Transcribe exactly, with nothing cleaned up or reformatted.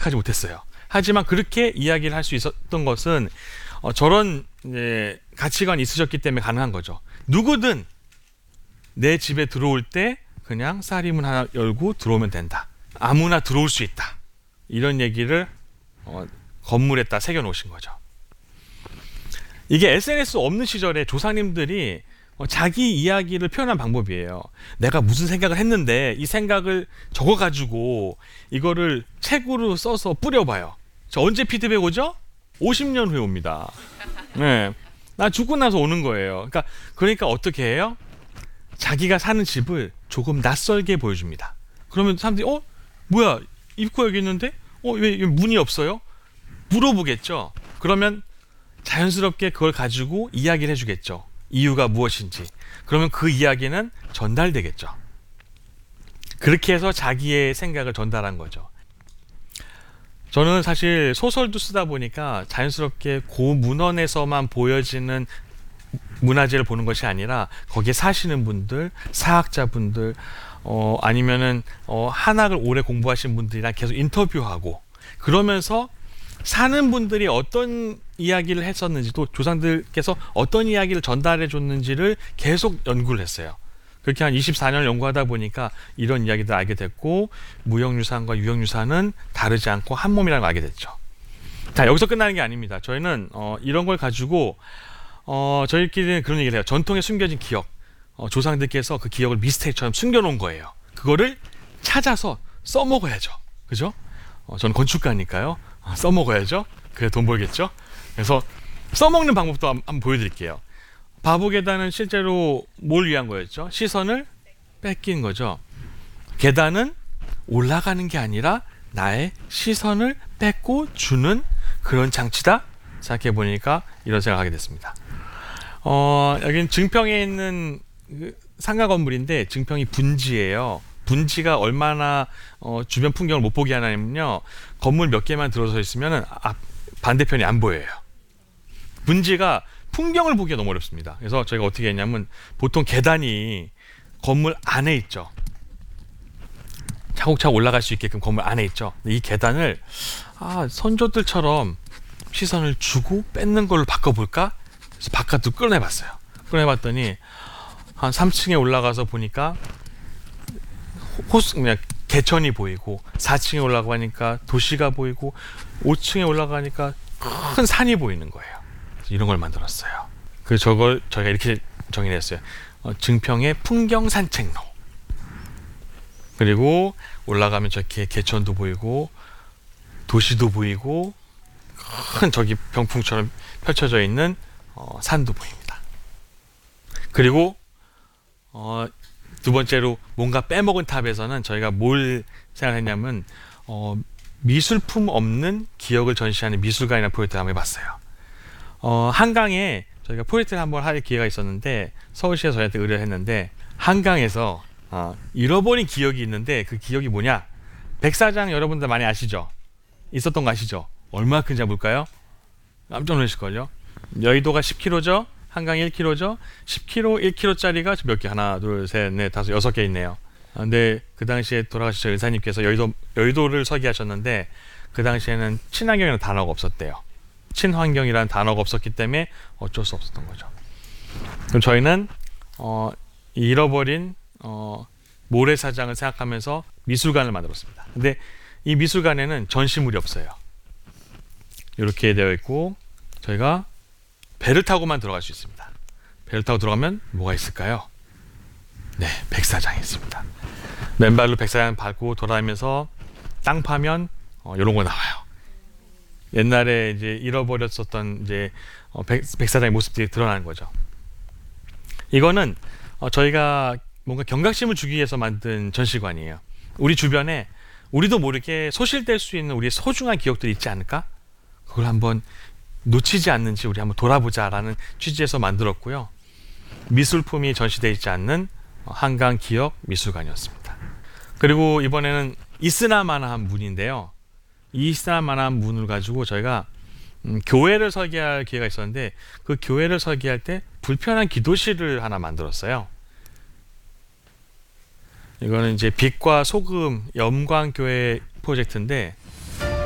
생각하지 못했어요. 하지만 그렇게 이야기를 할 수 있었던 것은 어, 저런 이제 가치관이 있으셨기 때문에 가능한 거죠. 누구든 내 집에 들어올 때 그냥 쌀이문 하나 열고 들어오면 된다. 아무나 들어올 수 있다. 이런 얘기를 어, 건물에다 새겨놓으신 거죠. 이게 에스엔에스 없는 시절에 조상님들이 어, 자기 이야기를 표현한 방법이에요. 내가 무슨 생각을 했는데 이 생각을 적어가지고 이거를 책으로 써서 뿌려봐요. 저 언제 피드백 오죠? 오십 년 후에 옵니다. 네, 나 죽고 나서 오는 거예요. 그러니까 그러니까 어떻게 해요? 자기가 사는 집을 조금 낯설게 보여줍니다. 그러면 사람들이 어? 뭐야? 입구가 여기 있는데? 어? 왜 문이 없어요? 물어보겠죠. 그러면 자연스럽게 그걸 가지고 이야기를 해주겠죠. 이유가 무엇인지. 그러면 그 이야기는 전달되겠죠. 그렇게 해서 자기의 생각을 전달한 거죠. 저는 사실 소설도 쓰다 보니까 자연스럽게 고문헌에서만 보여지는 문화재를 보는 것이 아니라 거기에 사시는 분들, 사학자분들, 어, 아니면은 어, 한학을 오래 공부하신 분들이랑 계속 인터뷰하고 그러면서 사는 분들이 어떤 이야기를 했었는지도 조상들께서 어떤 이야기를 전달해 줬는지를 계속 연구를 했어요. 그렇게 한 이십사 년을 연구하다 보니까 이런 이야기들 알게 됐고 무형유산과 유형유산은 다르지 않고 한 몸이라는 걸 알게 됐죠. 자, 여기서 끝나는 게 아닙니다. 저희는 어, 이런 걸 가지고 어, 저희끼리는 그런 얘기를 해요. 전통에 숨겨진 기억. 어, 조상들께서 그 기억을 미스테리처럼 숨겨놓은 거예요. 그거를 찾아서 써먹어야죠. 그죠? 어, 저는 건축가니까요. 어, 써먹어야죠. 그래 돈 벌겠죠? 그래서 써먹는 방법도 한번, 한번 보여드릴게요. 바보 계단은 실제로 뭘 위한 거였죠? 시선을 뺏긴 거죠. 계단은 올라가는 게 아니라 나의 시선을 뺏고 주는 그런 장치다. 생각해 보니까 이런 생각을 하게 됐습니다. 어, 여기는 증평에 있는 상가 건물인데 증평이 분지예요. 분지가 얼마나 어, 주변 풍경을 못 보게 하냐면요. 건물 몇 개만 들어서 있으면 앞, 반대편이 안 보여요. 분지가 풍경을 보기가 너무 어렵습니다. 그래서 저희가 어떻게 했냐면 보통 계단이 건물 안에 있죠. 차곡차곡 올라갈 수 있게끔 건물 안에 있죠. 이 계단을 아, 선조들처럼 시선을 주고 뺏는 걸로 바꿔볼까? 그래서 바깥으로 끌어내봤어요. 끌어내봤더니 한 삼 층에 올라가서 보니까 호수, 그냥 개천이 보이고 사 층에 올라가니까 도시가 보이고 오 층에 올라가니까 큰 산이 보이는 거예요. 이런 걸 만들었어요. 그래서 저걸 저희가 이렇게 정의했어요. 어, 증평의 풍경 산책로. 그리고 올라가면 저렇게 개천도 보이고 도시도 보이고 큰 저기 병풍처럼 펼쳐져 있는 어, 산도 보입니다. 그리고 어, 두 번째로 뭔가 빼먹은 탑에서는 저희가 뭘 생각했냐면 어, 미술품 없는 기억을 전시하는 미술관이라는 프로젝트를 한번 해봤어요. 어, 한강에 저희가 프로젝트를 한번 할 기회가 있었는데 서울시에서 저희한테 의뢰를 했는데 한강에서 어, 잃어버린 기억이 있는데 그 기억이 뭐냐? 백사장 여러분들 많이 아시죠? 있었던 거 아시죠? 얼마나 큰지 볼까요? 깜짝 놀라실걸요? 여의도가 십 킬로미터죠? 한강이 일 킬로미터죠? 십 킬로미터, 일 킬로미터짜리가 몇 개? 하나, 둘, 셋, 넷, 다섯, 여섯 개 있네요. 아, 근데 그 당시에 돌아가신 의사님께서 여의도, 여의도를 서기하셨는데 그 당시에는 친환경이라는 단어가 없었대요. 친환경이라는 단어가 없었기 때문에 어쩔 수 없었던 거죠. 그럼 저희는 어, 잃어버린 어, 모래사장을 생각하면서 미술관을 만들었습니다. 근데 이 미술관에는 전시물이 없어요. 이렇게 되어 있고 저희가 배를 타고만 들어갈 수 있습니다. 배를 타고 들어가면 뭐가 있을까요? 네, 백사장이 있습니다. 맨발로 백사장 밟고 돌아다니면서 땅 파면 어, 이런 거 나와요. 옛날에 이제 잃어버렸었던 이제 어, 백, 백사장의 모습들이 드러나는 거죠. 이거는 어, 저희가 뭔가 경각심을 주기 위해서 만든 전시관이에요. 우리 주변에 우리도 모르게 소실될 수 있는 우리의 소중한 기억들이 있지 않을까? 그걸 한번 놓치지 않는지 우리 한번 돌아보자라는 취지에서 만들었고요. 미술품이 전시되어 있지 않는 한강 기억 미술관이었습니다. 그리고 이번에는 있으나마나한 문인데요. 이 있으나마나한 문을 가지고 저희가 음, 교회를 설계할 기회가 있었는데 그 교회를 설계할 때 불편한 기도실을 하나 만들었어요. 이거는 이제 빛과 소금 염광교회 프로젝트인데